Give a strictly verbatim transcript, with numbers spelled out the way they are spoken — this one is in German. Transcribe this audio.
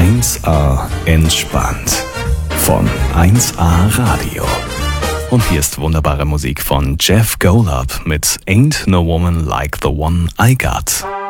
eins A entspannt von eins A Radio. Und hier ist wunderbare Musik von Jeff Golub mit Ain't No Woman Like the One I Got.